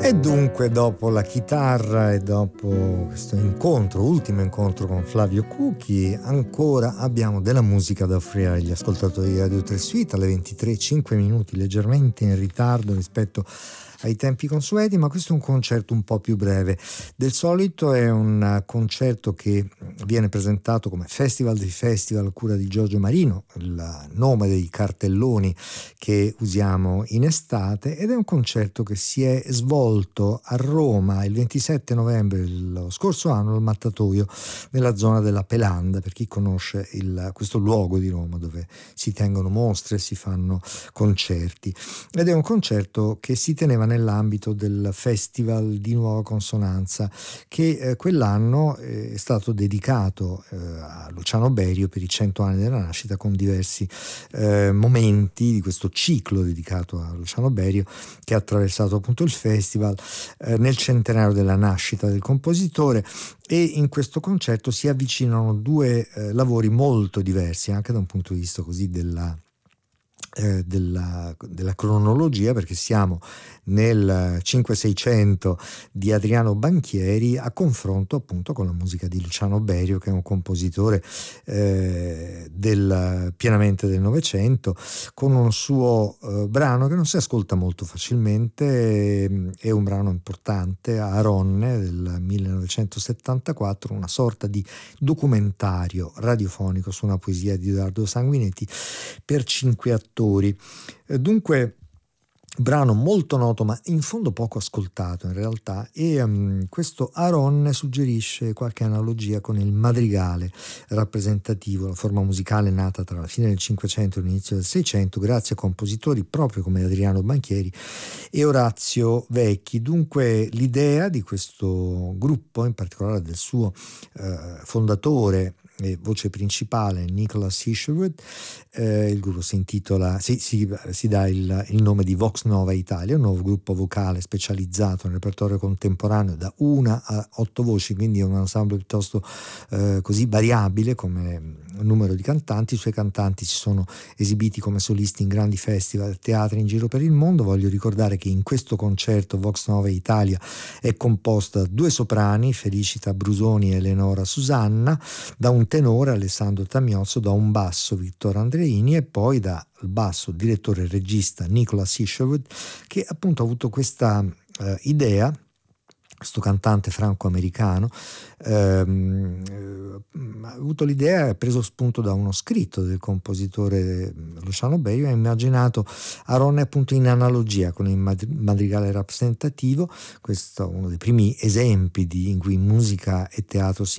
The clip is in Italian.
E dunque, dopo la chitarra e dopo questo incontro, ultimo incontro con Flavio Cucchi, ancora abbiamo della musica da offrire agli ascoltatori di Radio 3 Suite alle 23, 5 minuti, leggermente in ritardo rispetto ai tempi consueti, ma questo è un concerto un po' più breve del solito. È un concerto che viene presentato come Festival dei Festival a cura di Giorgio Marino, il nome dei cartelloni che usiamo in estate, ed è un concerto che si è svolto a Roma il 27 novembre dello scorso anno al Mattatoio, nella zona della Pelanda, per chi conosce questo luogo di Roma dove si tengono mostre, si fanno concerti, ed è un concerto che si teneva nell'ambito del Festival di Nuova Consonanza che quell'anno è stato dedicato a Luciano Berio per i 100 anni della nascita, con diversi momenti di questo ciclo dedicato a Luciano Berio che ha attraversato appunto il festival nel centenario della nascita del compositore. E in questo concerto si avvicinano due lavori molto diversi anche da un punto di vista così della cronologia, perché siamo nel 5-600 di Adriano Banchieri a confronto appunto con la musica di Luciano Berio, che è un compositore pienamente del Novecento, con un suo brano che non si ascolta molto facilmente, è un brano importante, Aronne del 1974, una sorta di documentario radiofonico su una poesia di Edoardo Sanguinetti per 5 attori. Dunque, brano molto noto ma in fondo poco ascoltato in realtà, e questo Aronne suggerisce qualche analogia con il madrigale rappresentativo, la forma musicale nata tra la fine del Cinquecento e l'inizio del Seicento grazie a compositori proprio come Adriano Banchieri e Orazio Vecchi. Dunque l'idea di questo gruppo, in particolare del suo fondatore e voce principale Nicholas Isherwood, il gruppo si intitola, si dà il nome di Vox Nova Italia, un nuovo gruppo vocale specializzato nel repertorio contemporaneo da 1 a 8 voci, quindi è un ensemble piuttosto così variabile come numero di cantanti. I suoi cantanti si sono esibiti come solisti in grandi festival e teatri in giro per il mondo. Voglio ricordare che in questo concerto Vox Nova Italia è composta da 2 soprani, Felicita Brusoni e Eleonora Susanna, da un tenore Alessandro Tamiozzo, da un basso Vittorio Andreini e poi dal basso direttore e regista Nicholas Isherwood, che appunto ha avuto questa idea, questo cantante franco-americano, ha avuto l'idea, ha preso spunto da uno scritto del compositore Luciano Berio, ha immaginato Aronne appunto in analogia con il madrigale rappresentativo. Questo è uno dei primi esempi in cui musica e teatro si